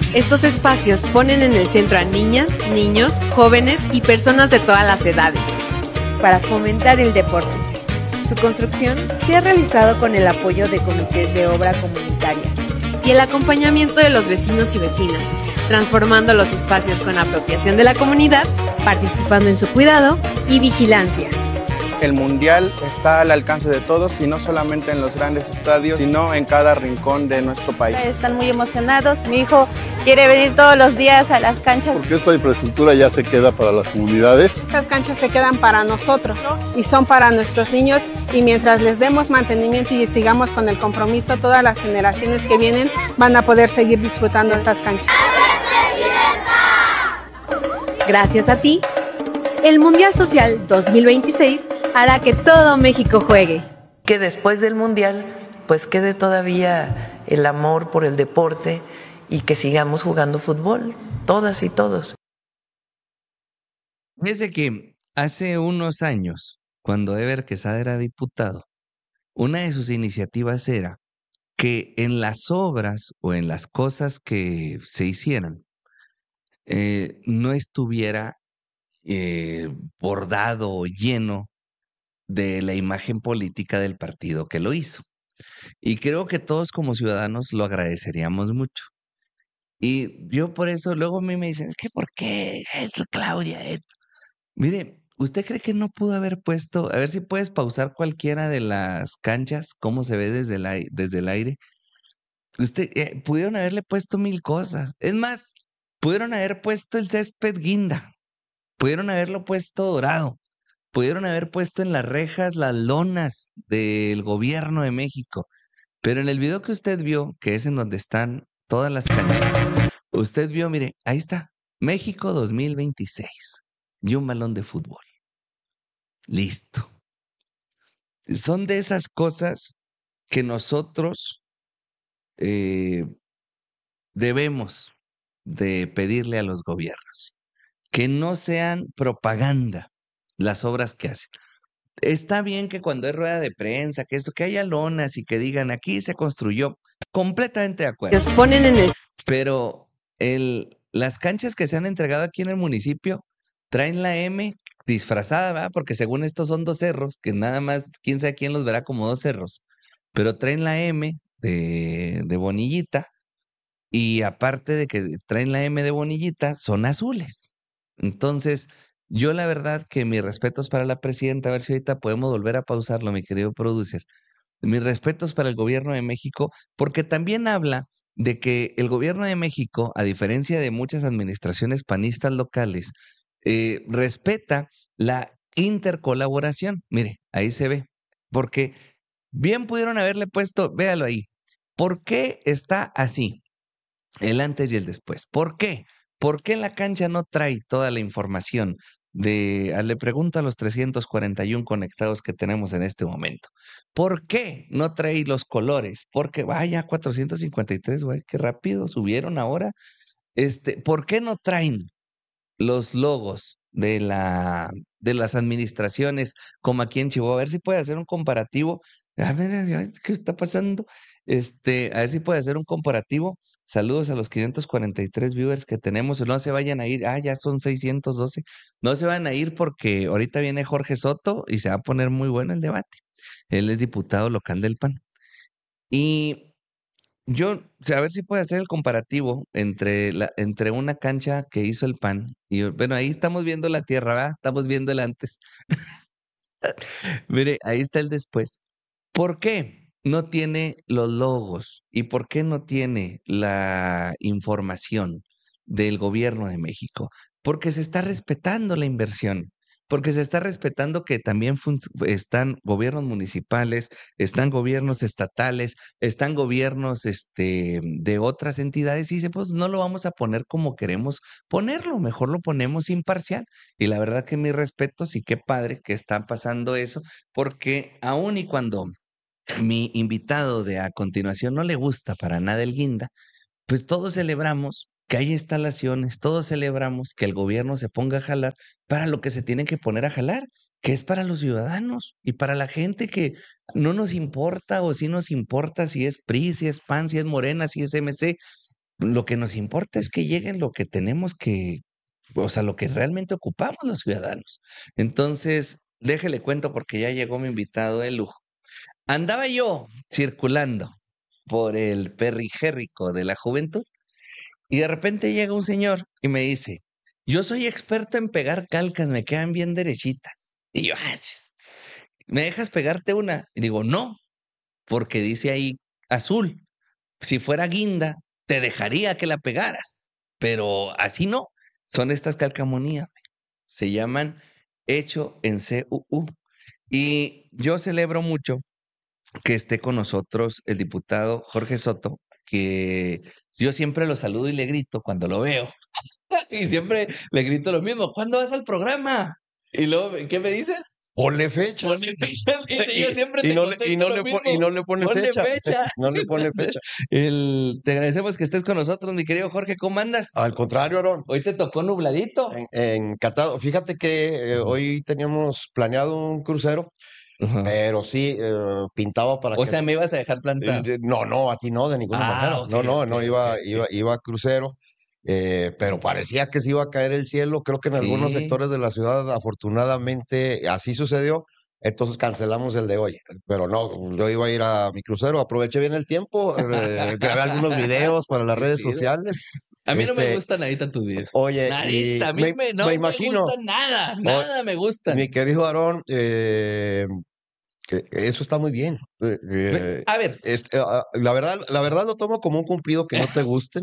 Estos espacios ponen en el centro a niñas, niños, jóvenes y personas de todas las edades para fomentar el deporte. Su construcción se ha realizado con el apoyo de comités de obra comunitaria y el acompañamiento de los vecinos y vecinas, transformando los espacios con apropiación de la comunidad, participando en su cuidado y vigilancia. El mundial está al alcance de todos y no solamente en los grandes estadios, sino en cada rincón de nuestro país. Están muy emocionados. Mi hijo quiere venir todos los días a las canchas. Porque esta infraestructura ya se queda para las comunidades. Estas canchas se quedan para nosotros y son para nuestros niños, y mientras les demos mantenimiento y sigamos con el compromiso, todas las generaciones que vienen van a poder seguir disfrutando estas canchas. Gracias a ti, el Mundial Social 2026 hará que todo México juegue. Que después del Mundial, pues quede todavía el amor por el deporte y que sigamos jugando fútbol, todas y todos. Desde que hace unos años, cuando Eber Quesada era diputado, una de sus iniciativas era que en las obras o en las cosas que se hicieran, no estuviera bordado o lleno de la imagen política del partido que lo hizo. Y creo que todos como ciudadanos lo agradeceríamos mucho. Y yo por eso, luego a mí me dicen, es que ¿por qué esto, Claudia? Esto? Mire, ¿usted cree que no pudo haber puesto, a ver si puedes pausar cualquiera de las canchas, cómo se ve desde el aire? Usted, pudieron haberle puesto mil cosas. Es más, pudieron haber puesto el césped guinda, pudieron haberlo puesto dorado, pudieron haber puesto en las rejas las lonas del gobierno de México. Pero en el video que usted vio, que es en donde están todas las canchas, usted vio, mire, ahí está, México 2026 y un balón de fútbol. Listo. Son de esas cosas que nosotros debemos de pedirle a los gobiernos, que no sean propaganda las obras que hacen. Está bien que cuando hay rueda de prensa, que esto, que haya lonas y que digan aquí se construyó, completamente de acuerdo. Los ponen en el... Pero las canchas que se han entregado aquí en el municipio traen la M disfrazada, ¿verdad? Porque según estos son dos cerros, que nada más, quién sabe quién los verá como dos cerros, pero traen la M de Bonillita, y aparte de que traen la M de Bonillita, son azules. Entonces, yo la verdad que mis respetos para la presidenta, a ver si ahorita podemos volver a pausarlo, mi querido producer. Mis respetos para el gobierno de México, porque también habla de que el gobierno de México, a diferencia de muchas administraciones panistas locales, respeta la intercolaboración. Mire, ahí se ve, porque bien pudieron haberle puesto, véalo ahí, ¿por qué está así? El antes y el después. ¿Por qué? ¿Por qué la cancha no trae toda la información le pregunto a los 341 conectados que tenemos en este momento? ¿Por qué no trae los colores? Porque vaya 453, güey, qué rápido subieron ahora. ¿Por qué no traen los logos de las administraciones como aquí en Chihuahua? A ver si puede hacer un comparativo. A ver, ¿qué está pasando? A ver si puede hacer un comparativo. Saludos a los 543 viewers que tenemos. No se vayan a ir. Ya son 612. No se van a ir porque ahorita viene Jorge Soto y se va a poner muy bueno el debate. Él es diputado local del PAN. Y yo, o sea, a ver si puede hacer el comparativo entre una cancha que hizo el PAN y, bueno, ahí estamos viendo la tierra, ¿verdad? Estamos viendo el antes. Mire, ahí está el después. ¿Por qué no tiene los logos y por qué no tiene la información del gobierno de México? Porque se está respetando la inversión, porque se está respetando que también están gobiernos municipales, están gobiernos estatales, están gobiernos de otras entidades, y dice, pues no lo vamos a poner como queremos ponerlo, mejor lo ponemos imparcial. Y la verdad que mis respetos, y qué padre que está pasando eso, porque aun y cuando mi invitado de a continuación no le gusta para nada el guinda, pues todos celebramos que hay instalaciones, todos celebramos que el gobierno se ponga a jalar para lo que se tiene que poner a jalar, que es para los ciudadanos y para la gente que no nos importa, o sí nos importa si es PRI, si es PAN, si es Morena, si es MC. lo que nos importa es que lleguen lo que tenemos que, o sea, lo que realmente ocupamos los ciudadanos. Entonces, déjele cuento porque ya llegó mi invitado de lujo. Andaba yo circulando por el periférico de la juventud y de repente llega un señor y me dice, yo soy experto en pegar calcas, me quedan bien derechitas. Y yo, ¿me dejas pegarte una? Y digo, no, porque dice ahí azul. Si fuera guinda, te dejaría que la pegaras, pero así no. Son estas calcamonías, se llaman hecho en CUU. Y yo celebro mucho que esté con nosotros el diputado Jorge Soto, que yo siempre lo saludo y le grito cuando lo veo. Y siempre le grito lo mismo, ¿cuándo vas al programa? Y luego, ¿qué me dices? Ponle fecha. Ponle fecha. Y yo siempre te contesto lo mismo. Y no le pone Ponle fecha. No le pone Entonces, fecha. te agradecemos que estés con nosotros, mi querido Jorge. ¿Cómo andas? Al contrario, Aarón. Hoy te tocó nubladito. Encantado. Fíjate que hoy teníamos planeado un crucero, Ajá. pero sí, pintaba para O que... sea, me ibas a dejar plantado. No, a ti no, de ninguna manera. Ok, No, iba a crucero. Pero parecía que se iba a caer el cielo. Creo que en algunos Sí. sectores de la ciudad, afortunadamente, así sucedió. Entonces cancelamos el de hoy. Pero no, yo iba a ir a mi crucero, aproveché bien el tiempo, grabé algunos videos para las Qué redes chido. sociales. A mí no me gustan nadita tus videos. Oye, Nadita, a mí no me me imagino, gusta nada me gusta. mi querido Aarón, que eso está muy bien. A ver, La verdad lo tomo como un cumplido que no te gusten.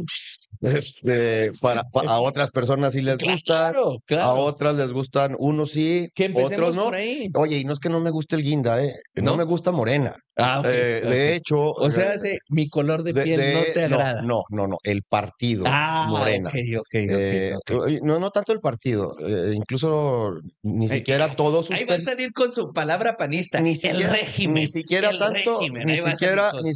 A otras personas sí les gusta, claro, a claro. otras les gustan unos sí, Que empecemos otros no. por ahí. Oye, y no es que no me guste el guinda, no ¿No? me gusta morena. Ah, ok, De hecho, O sea, mi color de piel no te agrada. No, el partido Morena. Ok. No tanto el partido, incluso ni siquiera todos sus Ahí va a salir con su palabra panista. ni el siquiera, régimen. ni siquiera el tanto, régimen, ni ahí va a salir siquiera, con-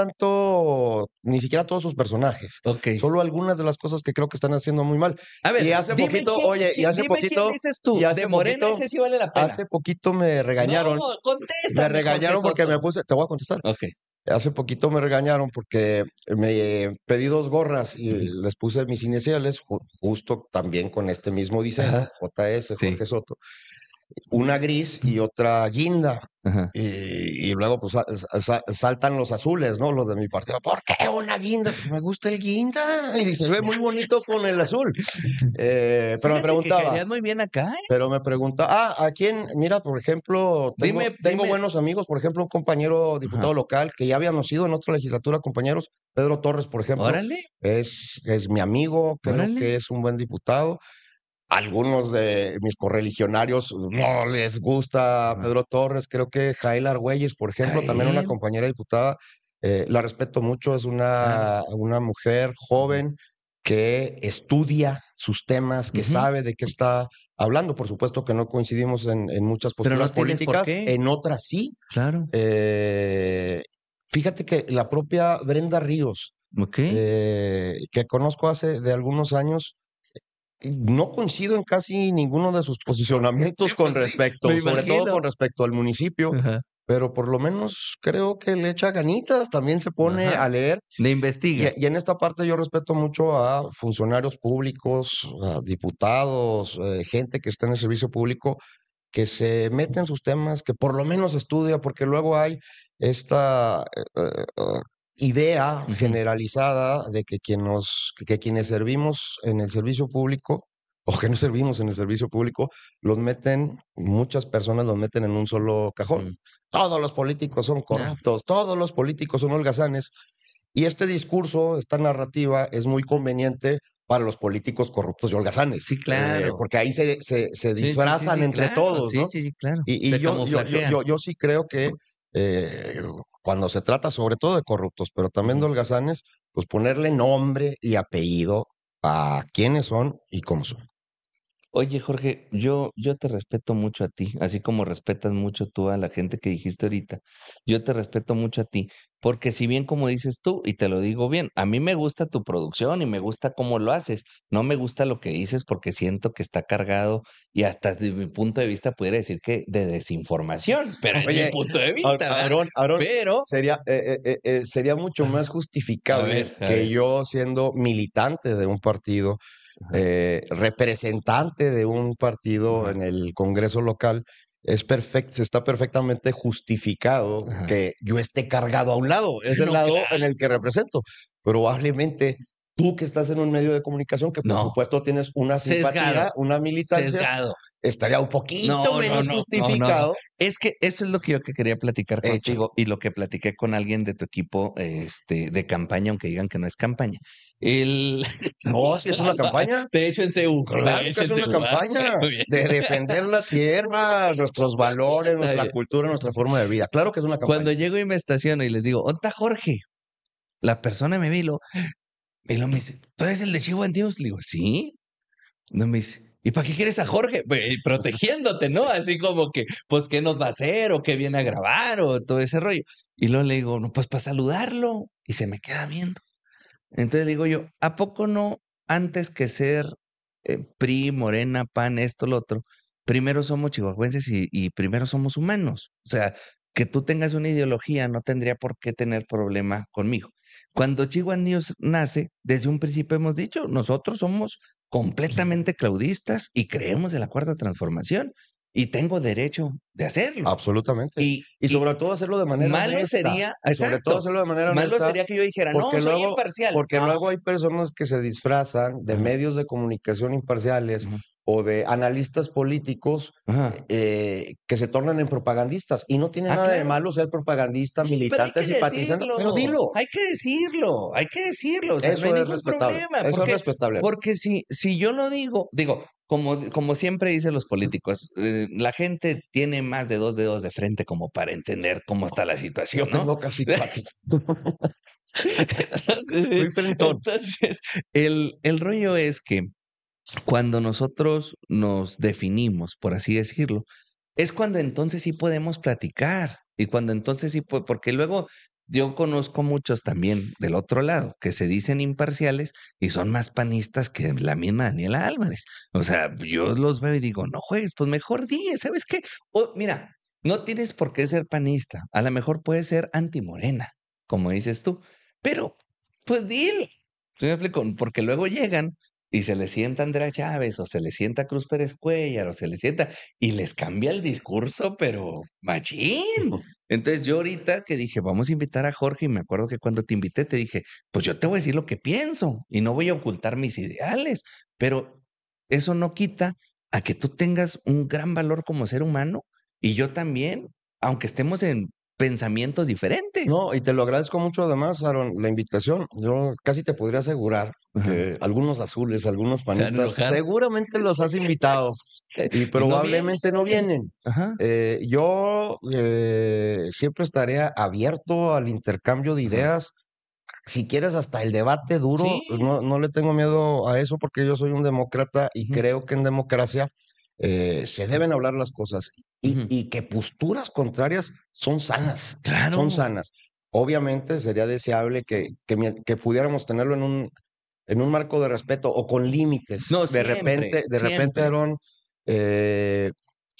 ni siquiera todos sus personajes. Ok. Solo algunas de las cosas que creo que están haciendo muy mal. A ver, Y hace dime poquito, dime quién dices tú. y hace De Morena poquito- ese sí vale la pena. hace poquito me regañaron. No, contéstame, Me regañaron Jorge porque Soto. me puse, te voy a contestar. Ok. Hace poquito me regañaron porque me pedí 2 gorras y les puse mis iniciales, justo también con este mismo diseño, Ajá. JS, Sí. Jorge Soto. Una gris y otra guinda. Ajá. Y luego pues saltan los azules, ¿no? Los de mi partido. ¿Por qué una guinda? Pues me gusta el guinda y se ve muy bonito con el azul. Pero me Fíjate que preguntaba. caerías muy bien acá, ¿eh? Pero me pregunta, ¿a quién? Mira, por ejemplo, tengo Dime. buenos amigos, por ejemplo, un compañero diputado local que ya habíamos sido en otra legislatura, compañeros, Pedro Torres, por ejemplo, Órale. es mi amigo, creo Órale. que es un buen diputado. Algunos de mis correligionarios no les gusta Pedro Torres, creo que Jael Argüelles, por ejemplo, también una Jael. compañera diputada, la respeto mucho, es una mujer joven que estudia sus temas, que Ujú. sabe de qué está hablando. Por supuesto que no coincidimos en muchas Pero no posturas tienes por políticas, qué. en otras sí. Claro. Fíjate que la propia Brenda Ríos, Ok. que conozco hace de algunos años, no coincido en casi ninguno de sus posicionamientos Sí, con pues sí, respecto, me sobre todo imagino. con respecto al municipio, Ajá. pero por lo menos creo que le echa ganitas, también se pone Ajá. a leer. Le investiga. Y en esta parte yo respeto mucho a funcionarios públicos, a diputados, gente que está en el servicio público, que se mete en sus temas, que por lo menos estudia, porque luego hay esta idea Ujú. generalizada de que quienes servimos en el servicio público o que no servimos en el servicio público, muchas personas los meten en un solo cajón. Ujú. Todos los políticos son corruptos, todos los políticos son holgazanes. Y este discurso, esta narrativa es muy conveniente para los políticos corruptos y holgazanes. Sí, claro. Porque ahí se disfrazan Sí, entre claro. todos, ¿no? Sí, claro. Y Se yo camuflajean. sí creo que cuando se trata sobre todo de corruptos, pero también de holgazanes, pues ponerle nombre y apellido a quiénes son y cómo son. Oye, Jorge, yo te respeto mucho a ti, así como respetas mucho tú a la gente que dijiste ahorita. Yo te respeto mucho a ti, porque si bien como dices tú, y te lo digo bien, a mí me gusta tu producción y me gusta cómo lo haces. No me gusta lo que dices porque siento que está cargado y hasta desde mi punto de vista pudiera decir que de desinformación, pero es mi Oye, punto de vista, ¿verdad? Aarón, Pero, sería mucho más a justificable ver, a que ver. yo, siendo militante de un partido, Ajá, representante de un partido ajá, en el Congreso local, está perfectamente justificado ajá. que yo esté cargado a un lado. Es el No, lado en el que claro. represento. Probablemente tú, que estás en un medio de comunicación, que por No, supuesto tienes una sesgado, simpatía, una militancia, sesgado. estaría un poquito No, no, menos no, no, no, no. justificado. Es que eso es lo que yo que quería platicar Échalo. contigo y lo que platiqué con alguien de tu equipo, de campaña, aunque digan que no es campaña. El... No, si es una campaña. De hecho, en CU. De Claro que hecho, es en una CU. ¿Ah? campaña Muy bien. de defender la tierra, nuestros valores, Está nuestra bien. cultura, nuestra forma de vida. Claro que es una campaña. Cuando llego y me estaciono y les digo, ¿dónde está Jorge? La persona me ve y lo me dice, ¿tú eres el de Chihuahua Dios? Le digo, ¿sí? No me dice, ¿y para qué quieres a Jorge? Protegiéndote, ¿no? Sí. Así como que, pues, ¿qué nos va a hacer? ¿O qué viene a grabar? O todo ese rollo. Y luego le digo, no, pues para saludarlo. Y se me queda viendo. Entonces le digo yo, ¿a poco no, antes que ser PRI, Morena, PAN, esto, lo otro, primero somos chihuahuenses y primero somos humanos? O sea, que tú tengas una ideología no tendría por qué tener problema conmigo. Cuando Chihuahua News nace, desde un principio hemos dicho, nosotros somos completamente claudistas y creemos en la cuarta transformación y tengo derecho de hacerlo. Absolutamente. Y, Y y sobre todo hacerlo de manera malo honesta. sería, Sobre todo exacto, hacerlo de manera malo honesta, sería que yo dijera, no, porque soy luego, imparcial. porque No. luego hay personas que se disfrazan de Ajá. medios de comunicación imparciales Ajá. o de analistas políticos Ajá. que se tornan en propagandistas. Y no tiene Ah, nada de claro. malo ser propagandista, Pero hay militante, que simpatizante, pero dilo. hay que decirlo, hay que decirlo, o sea, no hay Eso es ningún respetable. problema, Eso es respetable. porque si yo lo digo, como siempre dicen los políticos, la gente tiene más de 2 dedos de frente como para entender cómo está la situación, Yo ¿no? tengo casi 4. Entonces, Muy frentón. el rollo es que cuando nosotros nos definimos, por así decirlo, es cuando entonces sí podemos platicar y cuando entonces sí, porque luego yo conozco muchos también del otro lado que se dicen imparciales y son más panistas que la misma Daniela Álvarez. O sea, yo los veo y digo, no juegues, pues mejor di, ¿sabes qué? O, mira, no tienes por qué ser panista, a lo mejor puedes ser antimorena, como dices tú, pero pues dilo. ¿Sí me explico? Porque luego llegan y se le sienta Andrea Chávez, o se le sienta Cruz Pérez Cuéllar, o se le sienta, y les cambia el discurso, pero machín. Entonces yo ahorita que dije, vamos a invitar a Jorge, y me acuerdo que cuando te invité te dije, pues yo te voy a decir lo que pienso, y no voy a ocultar mis ideales, pero eso no quita a que tú tengas un gran valor como ser humano, y yo también, aunque estemos en pensamientos diferentes. No, y te lo agradezco mucho además, Aaron, la invitación. Yo casi te podría asegurar Ajá. que algunos azules, algunos Se van a panistas, enojar. seguramente los has invitado y probablemente no vienen. Ajá. Yo siempre estaré abierto al intercambio de Ajá. ideas. Si quieres, hasta el debate duro, Sí. no le tengo miedo a eso porque yo soy un demócrata y Ujú. creo que en democracia se deben hablar las cosas Ujú. y que posturas contrarias son sanas, Claro. son sanas. Obviamente sería deseable que pudiéramos tenerlo en un marco de respeto o con límites. No, De repente, siempre. Aaron, eh,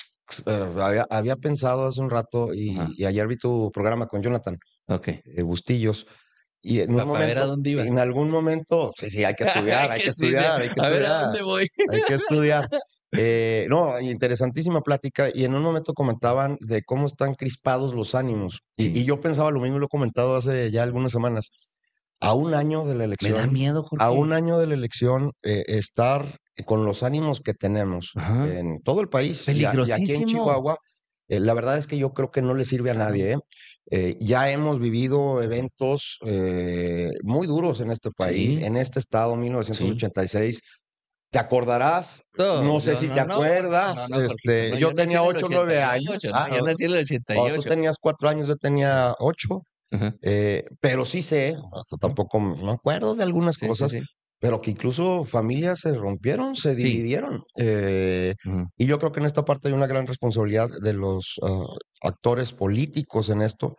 había pensado hace un rato Ajá. y ayer vi tu programa con Jonathan Okey. Bustillos. Y en un Para ver a momento, dónde ibas. en algún momento, sí, hay que estudiar, hay que Sí, sí. estudiar, hay que A ver a estudiar, dónde voy. hay que estudiar. No, interesantísima plática. Y en un momento comentaban de cómo están crispados los ánimos. Y Sí. yo pensaba lo mismo, lo he comentado hace ya algunas semanas. A un año de la Me da elección, miedo, a Jorge. un año de la elección, estar con los ánimos que tenemos Ajá. en todo el país y aquí en Peligrosísimo. Chihuahua, la verdad es que yo creo que no le sirve a Claro. nadie, ¿eh? Ya hemos vivido eventos muy duros en este país, Sí. en este estado, Sí. 1986. ¿Te acordarás? No, No sé yo si no, te no, acuerdas. Jorgito, no, Yo yo nací tenía en el 8 o 9 años. 88, ¿no? Yo nací en el Cuando tú 88. tenías 4 años, yo tenía 8. Ajá. Pero sí sé, hasta tampoco me acuerdo de algunas Sí, sí, cosas, sí. pero que incluso familias se rompieron, se Sí. dividieron. Ujú. Y yo creo que en esta parte hay una gran responsabilidad de los actores políticos en esto.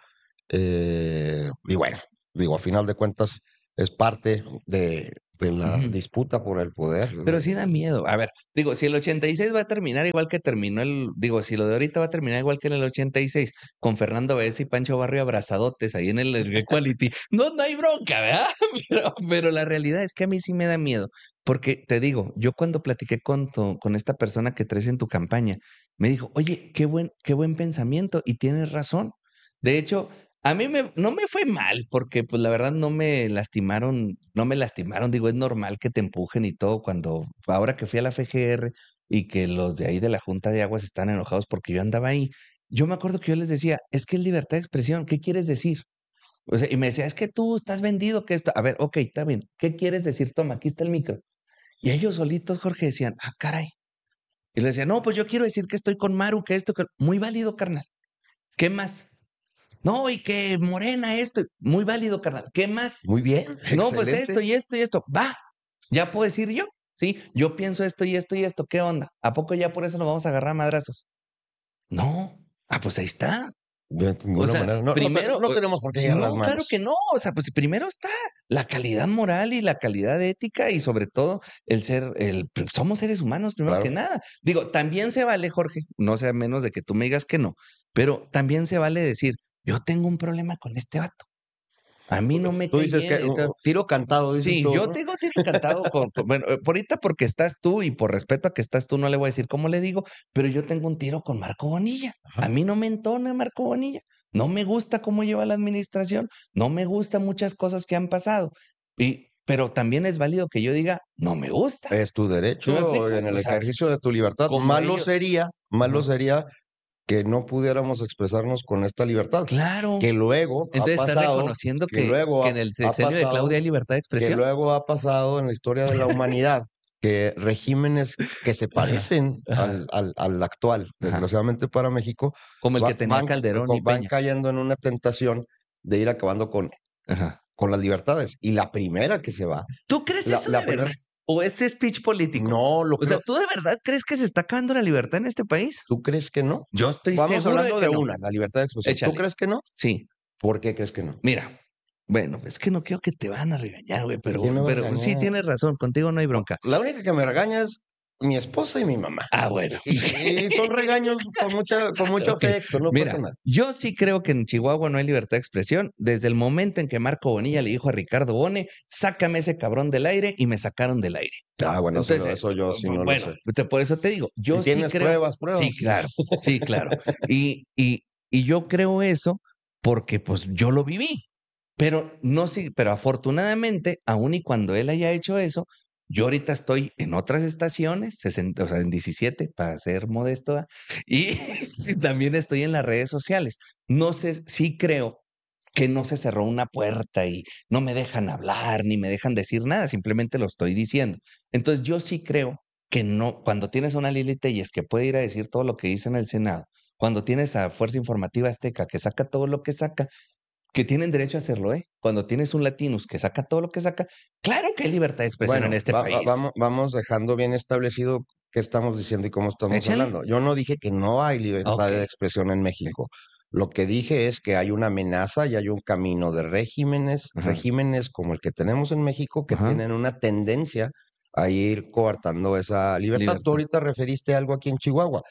Y bueno, digo, a final de cuentas es parte de la Ujú. disputa por el poder. Pero sí da miedo. A ver, digo, si el 86 va a terminar igual que terminó digo, si lo de ahorita va a terminar igual que en el 86, con Fernando Besa y Pancho Barrio abrazadotes ahí en el Equality, no hay bronca, ¿verdad? Pero la realidad es que a mí sí me da miedo, porque te digo, yo cuando platiqué con esta persona que traes en tu campaña, me dijo, oye, qué buen pensamiento, y tienes razón. De hecho, a mí no me fue mal, porque pues la verdad no me lastimaron, digo, es normal que te empujen y todo ahora que fui a la FGR y que los de ahí de la Junta de Aguas están enojados porque yo andaba ahí, yo me acuerdo que yo les decía, es que es libertad de expresión, ¿qué quieres decir? O sea, y me decía, es que tú estás vendido, que esto, a ver, ok, está bien, ¿qué quieres decir? Toma, aquí está el micro. Y ellos solitos, Jorge, decían, ah, caray. Y le decía, no, pues yo quiero decir que estoy con Maru, que esto, que... Muy válido, carnal. ¿Qué más? No, y que Morena esto, muy válido, carnal. ¿Qué más? Muy bien, No, pues excelente. esto y esto y esto. Va, ya puedo decir yo. Sí, yo pienso esto y esto y esto. ¿Qué onda? ¿A poco ya por eso nos vamos a agarrar a madrazos? No. Ah, pues ahí está. De O ninguna sea, manera. No, primero, no tenemos por qué llegar las no, manos. claro que no. O sea, pues primero está la calidad moral y la calidad ética y sobre todo somos seres humanos primero que Claro. nada. Digo, también se vale, Jorge, no sea menos de que tú me digas que no, pero también se vale decir, yo tengo un problema con este vato. A mí no me Tú cae dices bien. que tiro cantado, dices Sí, tú, yo ¿no? tengo tiro cantado bueno, por ahorita porque estás tú y por respeto a que estás tú, no le voy a decir cómo le digo, pero yo tengo un tiro con Marco Bonilla. Ajá. A mí no me entona Marco Bonilla. No me gusta cómo lleva la administración, no me gustan muchas cosas que han pasado. Pero también es válido que yo diga, no me gusta. Es tu ¿Sí me derecho explico? en el O sea, ejercicio de tu libertad. como Malo ellos. sería Ajá. que no pudiéramos expresarnos con esta libertad. Claro. Que luego Entonces ha estás pasado, reconociendo que luego que en el ha sexenio de pasado, Claudia hay libertad de que expresión. luego ha pasado en la historia de la humanidad que regímenes que se parecen Ajá. al actual, Ajá. desgraciadamente para México, Como el que tenía Calderón y van Peña. cayendo en una tentación de ir acabando Ajá. con las libertades. Y la primera que se va, ¿Tú crees la- eso la de verdad? primera- ¿O este speech político? no lo O sea, creo. ¿tú de verdad crees que se está acabando la libertad en este país? ¿Tú crees que no? Yo estoy Vamos seguro hablando de de que no. una, la libertad de expresión. Échale. ¿Tú crees que no? Sí. ¿Por qué crees que no? Mira, bueno, es que no quiero que te van a regañar, güey, ¿Quién me va a pero sí regañar? tienes razón, contigo no hay bronca. La única que me regaña es mi esposa y mi mamá. Ah, bueno. Y son regaños con mucho Ok. afecto, no Mira, pasa nada. yo sí creo que en Chihuahua no hay libertad de expresión. Desde el momento en que Marco Bonilla le dijo a Ricardo Bone, sácame ese cabrón del aire, y me sacaron del aire. Ah, bueno, Entonces, eso yo sí no bueno, lo sé. por eso te digo, yo ¿Y sí tienes creo. pruebas? Sí, claro, sí, claro. Y yo creo eso porque pues yo lo viví. Pero no sí, pero afortunadamente, aun y cuando él haya hecho eso, yo ahorita estoy en otras estaciones, 60, o sea, en 17, para ser modesto, ¿verdad? Y también estoy en las redes sociales. No sé, sí creo que no se cerró una puerta y no me dejan hablar ni me dejan decir nada, simplemente lo estoy diciendo. Entonces yo sí creo que no, cuando tienes a una Lili Telles que puede ir a decir todo lo que dice en el Senado, cuando tienes a Fuerza Informativa Azteca que saca todo lo que saca, que tienen derecho a hacerlo, ¿eh? Cuando tienes un Latinus que saca todo lo que saca, claro que hay libertad de expresión en este país. Vamos dejando bien establecido qué estamos diciendo y cómo estamos Échale. hablando. Yo no dije que no hay libertad Ok. de expresión en México. Lo que dije es que hay una amenaza y hay un camino de regímenes como el que tenemos en México que Ajá. tienen una tendencia a ir coartando esa libertad. Tú ahorita referiste algo aquí en Chihuahua.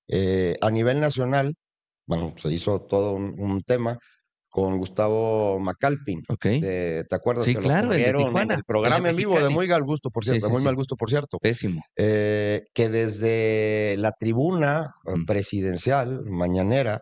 A nivel nacional, bueno, se hizo todo un tema con Gustavo Macalpin. Ok. ¿Te acuerdas Sí, que claro, lo el de corrieron Tijuana, en el programa el de en vivo de Mexicali. muy mal gusto, por cierto, Sí, sí, muy sí. mal gusto, por cierto? Pésimo. Que desde la tribuna Mm. presidencial mañanera,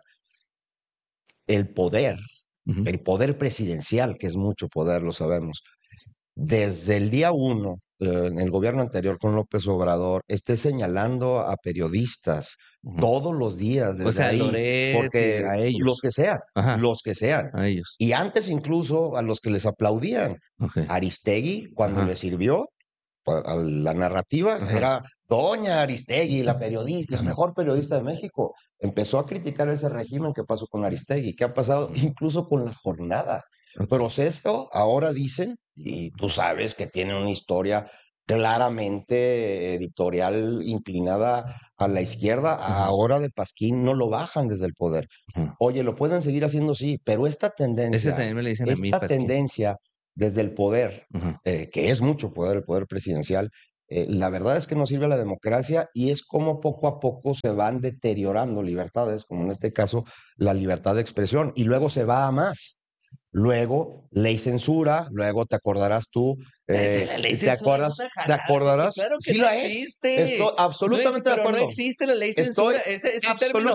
el poder presidencial, que es mucho poder, lo sabemos, desde el día 1, en el gobierno anterior con López Obrador, esté señalando a periodistas todos los días desde O sea, a ahí, Loret, porque a ellos. los que sean, Ajá. los que sean. A ellos. Y antes incluso a los que les aplaudían. Ok. Aristegui, cuando Ajá. le sirvió a la narrativa, Ajá. era Doña Aristegui, la periodista, la mejor periodista de México. Empezó a criticar ese régimen. ¿Qué pasó con Aristegui? ¿Qué ha pasado incluso con la jornada? proceso, ahora dicen, y tú sabes que tiene una historia claramente editorial inclinada a la izquierda, ahora de Pasquín no lo bajan desde el poder. Oye, lo pueden seguir haciendo, sí, pero esta Ese tendencia, también me le dicen a mí, esta Pasquín. tendencia desde el poder, que es mucho poder, el poder presidencial, la verdad es que no sirve a la democracia y es como poco a poco se van deteriorando libertades, como en este caso la libertad de expresión, y luego se va a más. Luego, ley censura, luego te acordarás tú, La ley ¿te censura acordas? es una ¿Te jalada, acordarás? Claro que Sí no la es. existe. Estoy absolutamente de Pero no acuerdo. existe la ley Estoy censura. Ese término